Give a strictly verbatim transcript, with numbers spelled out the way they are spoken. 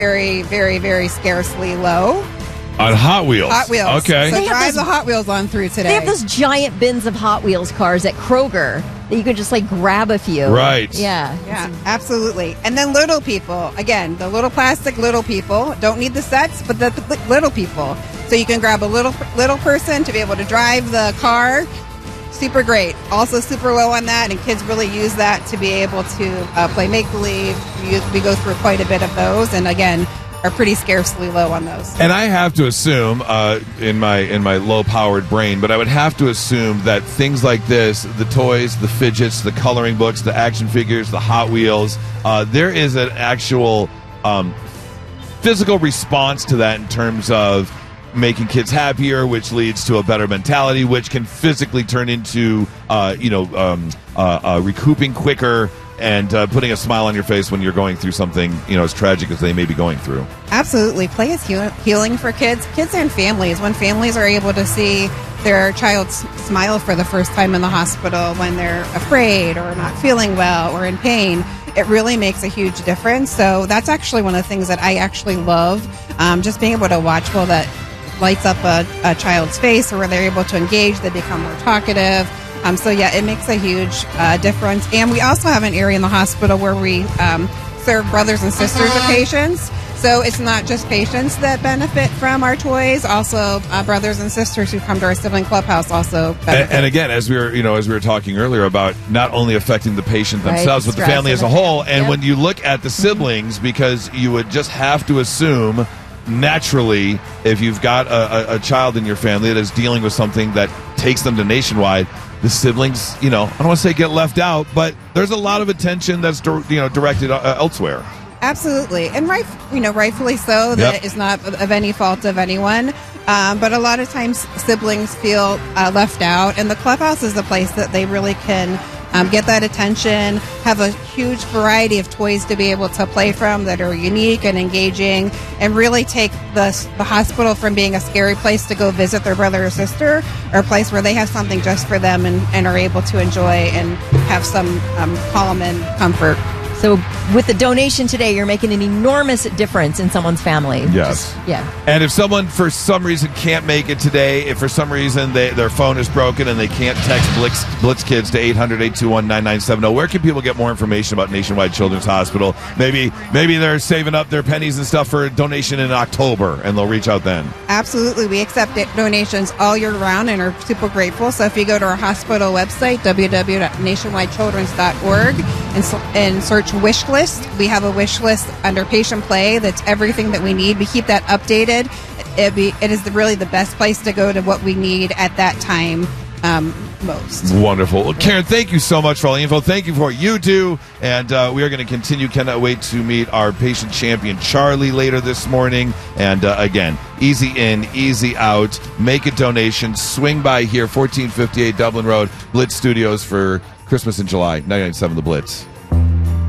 very, very, very scarcely low. On Hot Wheels. Hot Wheels. Okay. So They have drive this- the Hot Wheels on through today. They have those giant bins of Hot Wheels cars at Kroger that you could just like grab a few. Right. Yeah. Yeah, absolutely. And then little people, again, the little plastic little people don't need the sets, but the, the little people. So you can grab a little little person to be able to drive the car. Super great. Also super low on that, and kids really use that to be able to uh, play make-believe. We, we go through quite a bit of those, and again, are pretty scarcely low on those. And I have to assume, uh, in my in my low-powered brain, but I would have to assume that things like this, the toys, the fidgets, the coloring books, the action figures, the Hot Wheels, uh, there is an actual um, physical response to that in terms of making kids happier, which leads to a better mentality, which can physically turn into, uh, you know, um, uh, uh, recouping quicker and uh, putting a smile on your face when you're going through something, you know, as tragic as they may be going through. Absolutely. Play is heal- healing for kids, kids and families. When families are able to see their child s- smile for the first time in the hospital when they're afraid or not feeling well or in pain, it really makes a huge difference. So that's actually one of the things that I actually love, um, just being able to watch well that lights up a, a child's face, or where they're able to engage, they become more talkative. Um, so yeah, it makes a huge uh, difference. And we also have an area in the hospital where we um, serve brothers and sisters of patients. So it's not just patients that benefit from our toys. Also, uh, brothers and sisters who come to our sibling clubhouse also benefit. And, and again, as we were, you know, as we were talking earlier about not only affecting the patient Right, themselves, the but the stress family and as a the whole. family. And Yep. when you look at the siblings, because you would just have to assume naturally, if you've got a, a, a child in your family that is dealing with something that takes them to Nationwide, the siblings, you know, I don't want to say get left out, but there's a lot of attention that's dir- you know directed uh, elsewhere. Absolutely, and right, you know, rightfully so. That Yep. is not of any fault of anyone. Um, but a lot of times, siblings feel uh, left out, and the clubhouse is the place that they really can um, get that attention. Have a huge variety of toys to be able to play from that are unique and engaging, and really take the the hospital from being a scary place to go visit their brother or sister, or a place where they have something just for them and, and are able to enjoy and have some um, calm and comfort. So with the donation today, you're making an enormous difference in someone's family. Yes. Just- yeah. And if someone for some reason can't make it today, if for some reason they, their phone is broken and they can't text Blitz, Blitz Kids to eight hundred, eight two one, nine nine seven zero, where can people get more information about Nationwide Children's Hospital? Maybe maybe they're saving up their pennies and stuff for a donation in October, and they'll reach out then. Absolutely. We accept it- donations all year round and are super grateful. So if you go to our hospital website, w w w dot nationwide children's dot org, and, s- and search wish list, we have a wish list under patient play that's everything that we need. We keep that updated. It, be, it is the, really the best place to go to what we need at that time um, most. Wonderful. Well, Karen, thank you so much for all the info. Thank you for what you do. And uh, we are going to continue. Cannot wait to meet our patient champion, Charlie, later this morning. And uh, again, easy in, easy out. Make a donation. Swing by here, fourteen fifty-eight Dublin Road, Blitz Studios for Christmas in July. ninety-nine point seven The Blitz.